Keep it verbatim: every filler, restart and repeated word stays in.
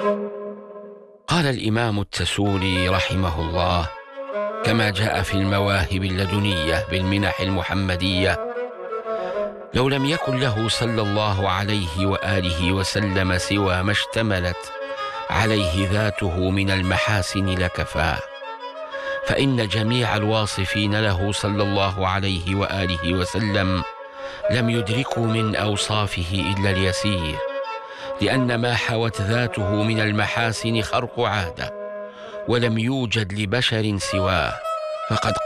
قال الإمام التسوني رحمه الله كما جاء في المواهب اللدنية بالمنح المحمدية: لو لم يكن له صلى الله عليه وآله وسلم سوى ما اشتملت عليه ذاته من المحاسن لكفاه، فإن جميع الواصفين له صلى الله عليه وآله وسلم لم يدركوا من أوصافه إلا اليسير، لأن ما حوت ذاته من المحاسن خرق عادة، ولم يوجد لبشر سواه. فقد